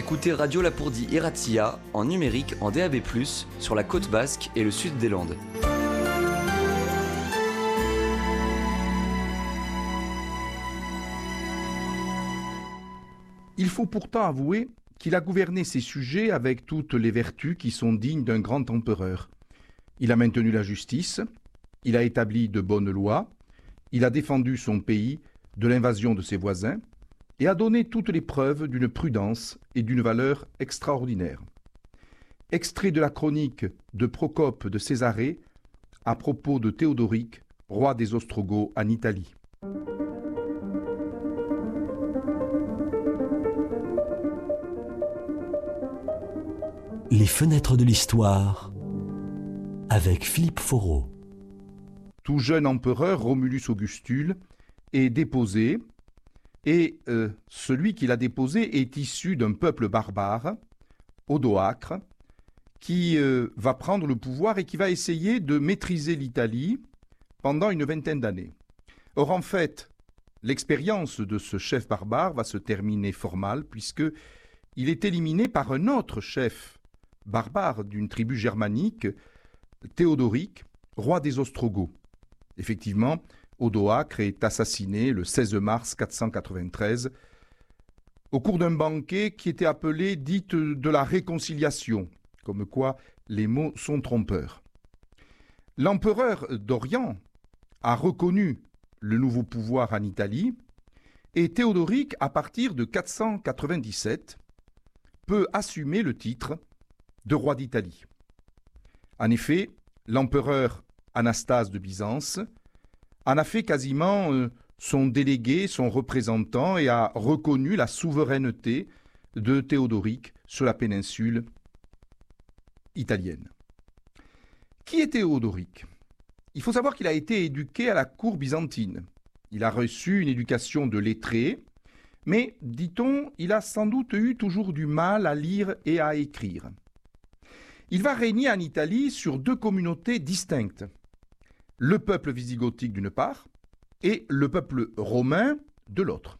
Écoutez Radio Lapourdie Iratia en numérique en DAB+, sur la côte basque et le sud des Landes. Il faut pourtant avouer qu'il a gouverné ses sujets avec toutes les vertus qui sont dignes d'un grand empereur. Il a maintenu la justice, il a établi de bonnes lois, il a défendu son pays de l'invasion de ses voisins et a donné toutes les preuves d'une prudence et d'une valeur extraordinaires. Extrait de la chronique de Procope de Césarée à propos de Théodoric, roi des Ostrogoths en Italie. Les fenêtres de l'histoire avec Philippe Foreau. Tout jeune empereur, Romulus Augustule, est déposé, et celui qui l'a déposé est issu d'un peuple barbare, Odoacre, qui va prendre le pouvoir et qui va essayer de maîtriser l'Italie pendant une vingtaine d'années. Or, en fait, l'expérience de ce chef barbare va se terminer fort mal, puisqu'il est éliminé par un autre chef barbare d'une tribu germanique, Théodoric, roi des Ostrogoths. Effectivement, Odoacre est assassiné le 16 mars 493 au cours d'un banquet qui était appelé dite de la réconciliation, comme quoi les mots sont trompeurs. L'empereur d'Orient a reconnu le nouveau pouvoir en Italie et Théodoric, à partir de 497, peut assumer le titre de roi d'Italie. En effet, l'empereur Anastase de Byzance en a fait quasiment son délégué, son représentant, et a reconnu la souveraineté de Théodoric sur la péninsule italienne. Qui est Théodoric ? Il faut savoir qu'il a été éduqué à la cour byzantine. Il a reçu une éducation de lettré, mais, dit-on, il a sans doute eu toujours du mal à lire et à écrire. Il va régner en Italie sur deux communautés distinctes. Le peuple visigothique d'une part et le peuple romain de l'autre.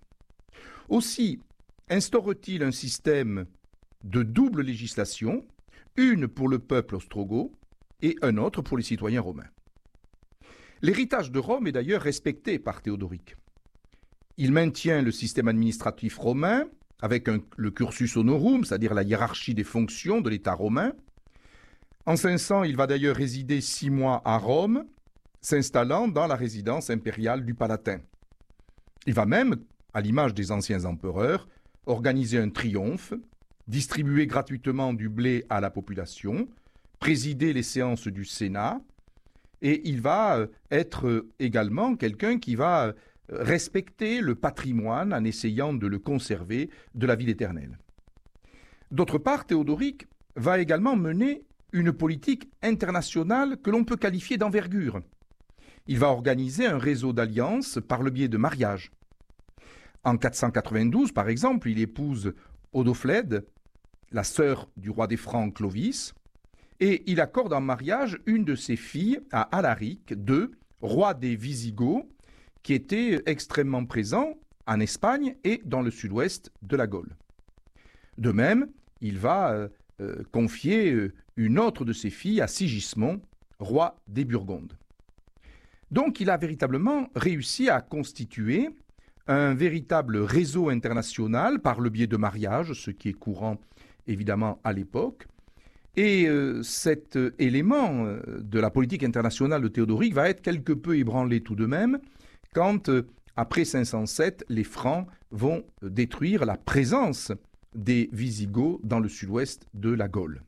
Aussi instaure-t-il un système de double législation, une pour le peuple ostrogoth et un autre pour les citoyens romains. L'héritage de Rome est d'ailleurs respecté par Théodoric. Il maintient le système administratif romain avec le cursus honorum, c'est-à-dire la hiérarchie des fonctions de l'État romain. En 500, il va d'ailleurs résider 6 mois à Rome, s'installant dans la résidence impériale du Palatin. Il va même, à l'image des anciens empereurs, organiser un triomphe, distribuer gratuitement du blé à la population, présider les séances du Sénat, et il va être également quelqu'un qui va respecter le patrimoine en essayant de le conserver de la vie éternelle. D'autre part, Théodoric va également mener une politique internationale que l'on peut qualifier d'envergure. Il va organiser un réseau d'alliances par le biais de mariages. En 492, par exemple, il épouse Odoflède, la sœur du roi des Francs Clovis, et il accorde en mariage une de ses filles à Alaric II, roi des Visigoths, qui était extrêmement présent en Espagne et dans le sud-ouest de la Gaule. De même, il va confier une autre de ses filles à Sigismond, roi des Burgondes. Donc il a véritablement réussi à constituer un véritable réseau international par le biais de mariages, ce qui est courant évidemment à l'époque. Et cet élément de la politique internationale de Théodoric va être quelque peu ébranlé tout de même quand, après 507, les Francs vont détruire la présence des Visigoths dans le sud-ouest de la Gaule.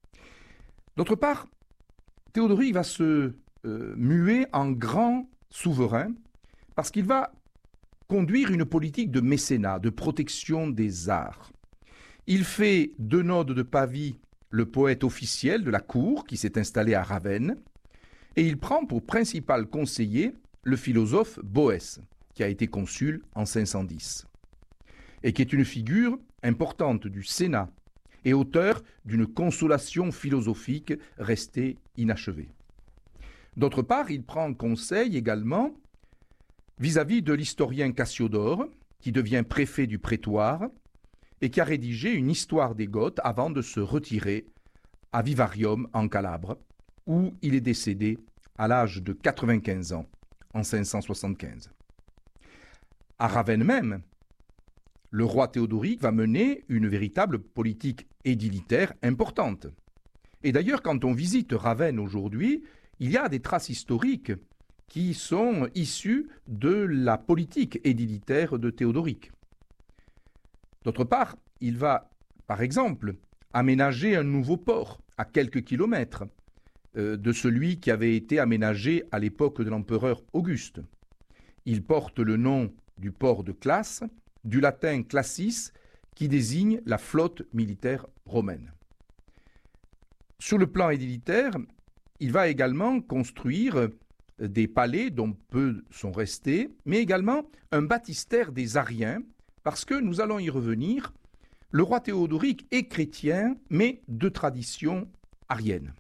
D'autre part, Théodoric va se muer en grand souverain parce qu'il va conduire une politique de mécénat, de protection des arts. Il fait d'Eunode de Pavie le poète officiel de la cour qui s'est installé à Ravenne, et il prend pour principal conseiller le philosophe Boès, qui a été consul en 510, et qui est une figure importante du Sénat et auteur d'une consolation philosophique restée inachevée. D'autre part, il prend conseil également vis-à-vis de l'historien Cassiodore, qui devient préfet du prétoire et qui a rédigé une histoire des Goths avant de se retirer à Vivarium en Calabre, où il est décédé à l'âge de 95 ans en 575. À Ravenne même, le roi Théodoric va mener une véritable politique édilitaire importante. Et d'ailleurs, quand on visite Ravenne aujourd'hui, il y a des traces historiques qui sont issues de la politique édilitaire de Théodoric. D'autre part, il va, par exemple, aménager un nouveau port à quelques kilomètres de celui qui avait été aménagé à l'époque de l'empereur Auguste. Il porte le nom du port de Classe, du latin classis, qui désigne la flotte militaire romaine. Sur le plan édilitaire, il va également construire des palais dont peu sont restés, mais également un baptistère des Ariens, parce que, nous allons y revenir, le roi Théodoric est chrétien, mais de tradition arienne.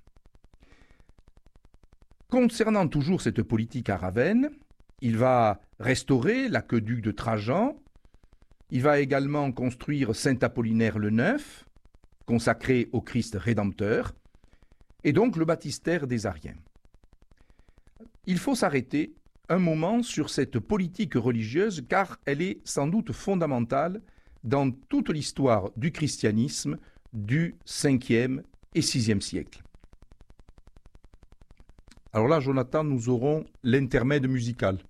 Concernant toujours cette politique à Ravenne, il va restaurer l'aqueduc de Trajan, il va également construire Saint-Apollinaire le Neuf, consacré au Christ Rédempteur, et donc le baptistère des Ariens. Il faut s'arrêter un moment sur cette politique religieuse car elle est sans doute fondamentale dans toute l'histoire du christianisme du 5e et 6e siècle. Alors là, Jonathan, nous aurons l'intermède musical.